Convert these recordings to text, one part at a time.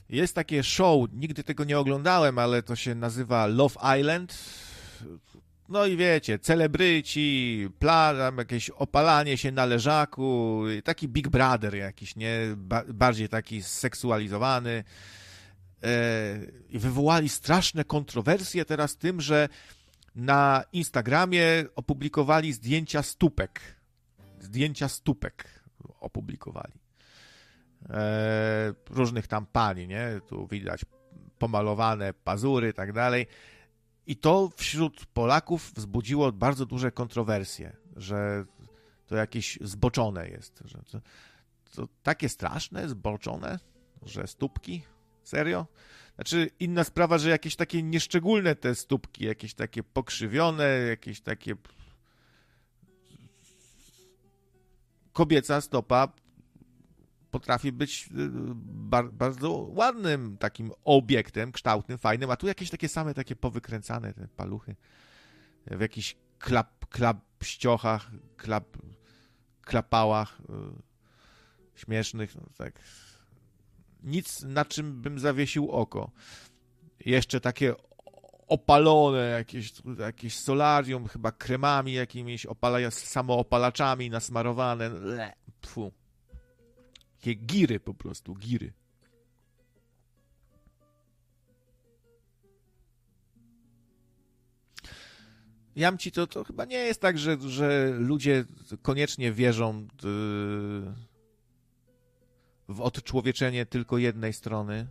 Jest takie show, nigdy tego nie oglądałem, ale to się nazywa Love Island. No i wiecie, celebryci, plan, jakieś opalanie się na leżaku, taki Big Brother jakiś, nie? Bardziej taki seksualizowany. I wywołali straszne kontrowersje teraz tym, że na Instagramie opublikowali zdjęcia stópek. Zdjęcia stópek opublikowali. Różnych tam pani, nie? Tu widać pomalowane pazury i tak dalej. I to wśród Polaków wzbudziło bardzo duże kontrowersje, że to jakieś zboczone jest. Że to takie straszne, zboczone, że stópki? Serio? Znaczy inna sprawa, że jakieś takie nieszczególne te stópki, jakieś takie pokrzywione, jakieś takie kobieca stopa potrafi być bardzo ładnym takim obiektem, kształtnym, fajnym, a tu jakieś takie same, takie powykręcane te paluchy w jakichś klapściochach, klapałach śmiesznych, no tak. Nic, na czym bym zawiesił oko. Jeszcze takie opalone, jakieś solarium, chyba kremami jakimiś, samoopalaczami nasmarowane. Pfu. Takie giry po prostu, giry. Jamci, to chyba nie jest tak, że ludzie koniecznie wierzą w odczłowieczenie tylko jednej strony.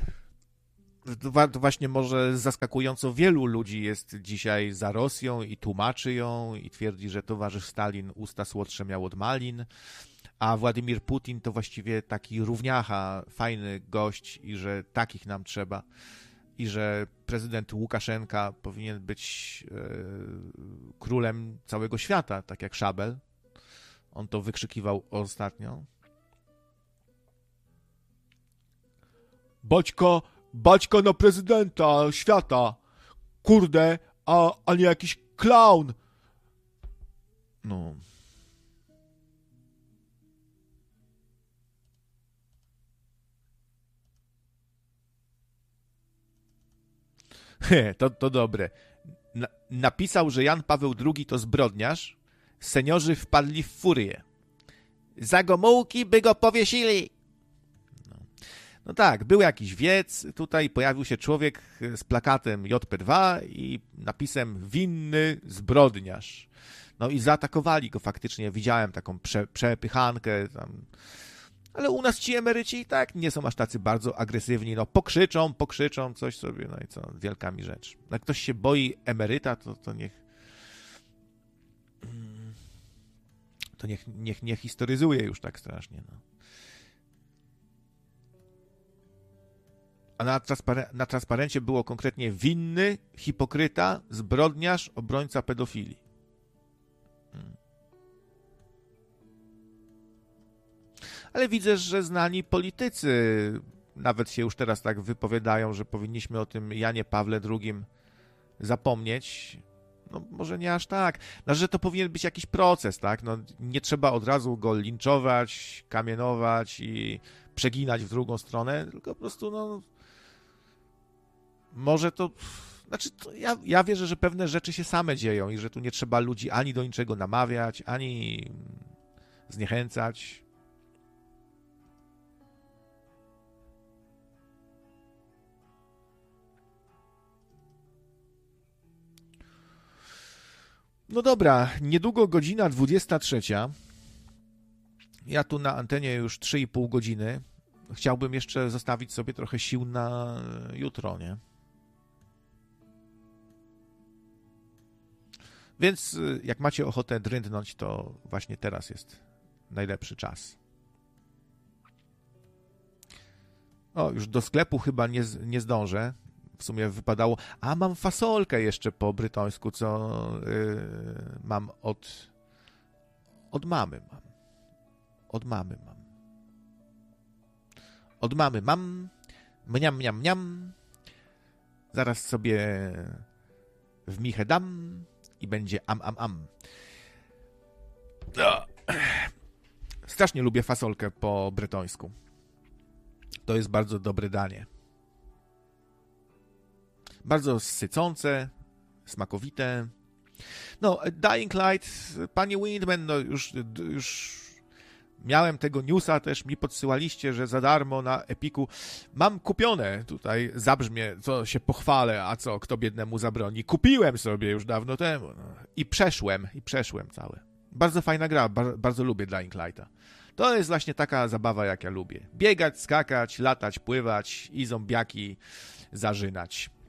To właśnie może zaskakująco wielu ludzi jest dzisiaj za Rosją i tłumaczy ją i twierdzi, że towarzysz Stalin usta słodsze miał od malin, a Władimir Putin to właściwie taki równiacha, fajny gość i że takich nam trzeba i że prezydent Łukaszenka powinien być królem całego świata, tak jak Szabel. On to wykrzykiwał ostatnio. Baćka na prezydenta świata. Kurde, a nie jakiś klaun. No. To dobre. Napisał, że Jan Paweł II to zbrodniarz. Seniorzy wpadli w furię. Za Gomułki by go powiesili. No tak, był jakiś wiec, tutaj pojawił się człowiek z plakatem JP2 i napisem winny zbrodniarz. No i zaatakowali go faktycznie, widziałem taką przepychankę tam. Ale u nas ci emeryci i tak nie są aż tacy bardzo agresywni, no pokrzyczą coś sobie, no i co, wielka mi rzecz. Jak ktoś się boi emeryta, to niech nie historyzuje już tak strasznie, no. A na transparencie było konkretnie winny, hipokryta, zbrodniarz, obrońca pedofilii. Ale widzę, że znani politycy nawet się już teraz tak wypowiadają, że powinniśmy o tym Janie Pawle II zapomnieć. No może nie aż tak. No, że to powinien być jakiś proces, tak? No, nie trzeba od razu go linczować, kamienować i przeginać w drugą stronę, tylko po prostu, no... Może to... Znaczy, ja wierzę, że pewne rzeczy się same dzieją i że tu nie trzeba ludzi ani do niczego namawiać, ani zniechęcać. No dobra, niedługo godzina 23. Ja tu na antenie już 3,5 godziny. Chciałbym jeszcze zostawić sobie trochę sił na jutro, nie? Więc jak macie ochotę drętnąć, to właśnie teraz jest najlepszy czas. O, już do sklepu chyba nie zdążę. W sumie wypadało... A, mam fasolkę jeszcze po brytońsku, co mam od mamy mam. Od mamy mam. Od mamy mam. Mniam, mniam, mniam. Zaraz sobie w michę dam i będzie am. No. Strasznie lubię fasolkę po brytońsku. To jest bardzo dobre danie. Bardzo sycące, smakowite. No, Dying Light, panie Windman, no już miałem tego newsa, też mi podsyłaliście, że za darmo na Epiku. Mam kupione, tutaj zabrzmie, co się pochwalę, a co, kto biednemu zabroni. Kupiłem sobie już dawno temu. No. I przeszłem całe. Bardzo fajna gra, bardzo lubię Dying Lighta. To jest właśnie taka zabawa, jak ja lubię. Biegać, skakać, latać, pływać i zombiaki zarzynać.